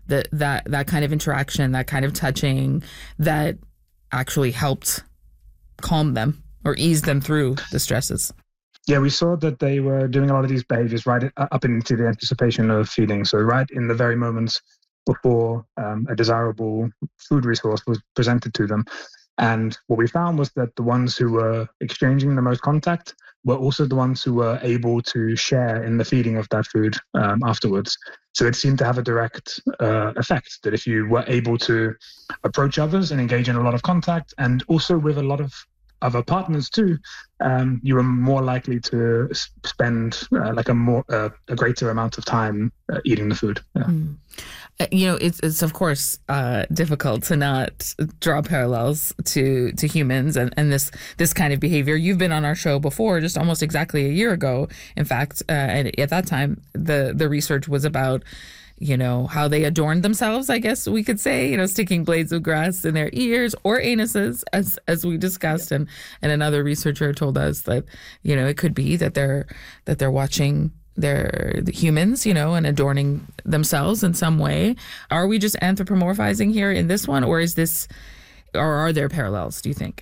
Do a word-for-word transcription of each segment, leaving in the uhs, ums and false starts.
that that that kind of interaction, that kind of touching, that actually helped calm them or ease them through the stresses. Yeah, we saw that they were doing a lot of these behaviors right up into the anticipation of feeding. So right in the very moments before um, a desirable food resource was presented to them. And what we found was that the ones who were exchanging the most contact were also the ones who were able to share in the feeding of that food um, afterwards. So it seemed to have a direct uh, effect, that if you were able to approach others and engage in a lot of contact, and also with a lot of other partners too, um, you were more likely to spend uh, like a more uh, a greater amount of time uh, eating the food. Yeah. Mm. You know, it's it's of course uh, difficult to not draw parallels to to humans and, and this this kind of behavior. You've been on our show before, just almost exactly a year ago. In fact, uh, and at that time, the the research was about, you know, how they adorned themselves, I guess we could say, you know, sticking blades of grass in their ears or anuses, as as we discussed. And, and another researcher told us that, you know, it could be that they're that they're watching their the humans, you know, and adorning themselves in some way. Are we just anthropomorphizing here in this one, or is this, or are there parallels, do you think?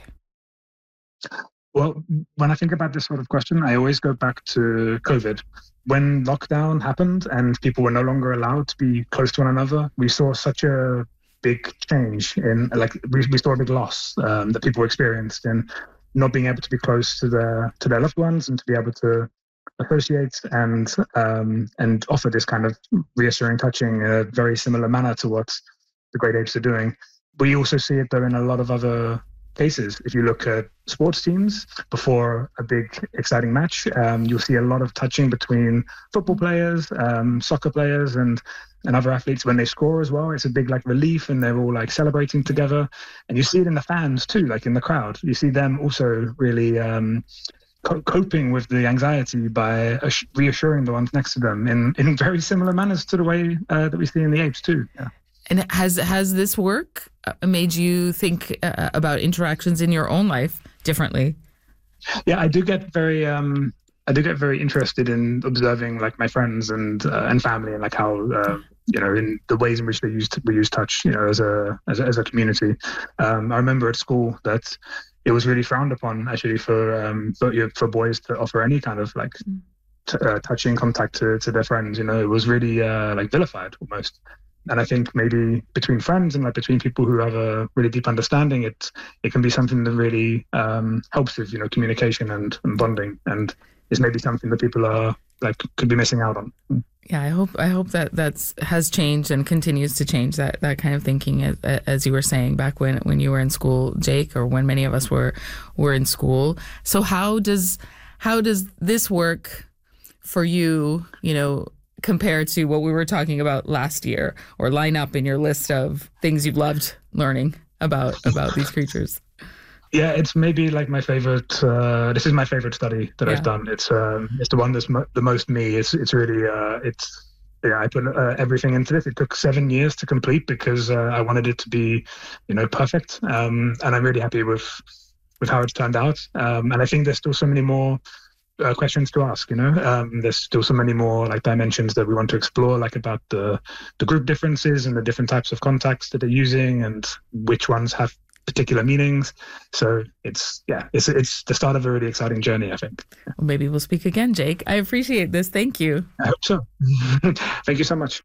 Well, when I think about this sort of question, I always go back to COVID. When lockdown happened and people were no longer allowed to be close to one another, we saw such a big change in, like, we, we saw a big loss um, that people experienced in not being able to be close to their to their loved ones and to be able to associate and um, and offer this kind of reassuring touching in a very similar manner to what the great apes are doing. We also see it though in a lot of other cases. If you look at sports teams before a big exciting match, um, you'll see a lot of touching between football players, um, soccer players, and and other athletes when they score as well. It's a big like relief, and they're all like celebrating together. And you see it in the fans too, like in the crowd. You see them also really um, co- coping with the anxiety by uh, reassuring the ones next to them in in very similar manners to the way uh, that we see in the apes too. Yeah. And has has this work made you think uh, about interactions in your own life differently? Yeah, I do get very um, I do get very interested in observing like my friends and uh, and family, and like how uh, you know, in the ways in which they use we use touch, you know, as a as a, as a community. Um, I remember at school that it was really frowned upon actually for um, for, for boys to offer any kind of like t- uh, touching contact to to their friends. You know, it was really uh, like vilified almost. And I think maybe between friends and like between people who have a really deep understanding, it it can be something that really um, helps with, you know, communication and, and bonding, and is maybe something that people are like could be missing out on. Yeah, I hope I hope that that's has changed and continues to change, that that kind of thinking, as, as you were saying back when when you were in school, Jake, or when many of us were were in school. So how does how does this work for you, you know, compared to what we were talking about last year, or line up in your list of things you've loved learning about about these creatures? Yeah, it's maybe like my favorite. Uh, this is my favorite study that yeah. I've done. It's um, it's the one that's mo- the most me. It's it's really uh, it's yeah. I put uh, everything into this. It took seven years to complete because uh, I wanted it to be, you know, perfect. Um, and I'm really happy with with how it's turned out. Um, and I think there's still so many more Uh, questions to ask, you know. Um, there's still so many more like dimensions that we want to explore, like about the the group differences and the different types of contacts that they're using and which ones have particular meanings. So it's yeah, it's it's the start of a really exciting journey, I think. Well, maybe we'll speak again, Jake. I appreciate this. Thank you. I hope so. Thank you so much.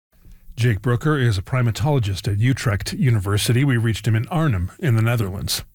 Jake Brooker is a primatologist at Utrecht University. We reached him in Arnhem in the Netherlands.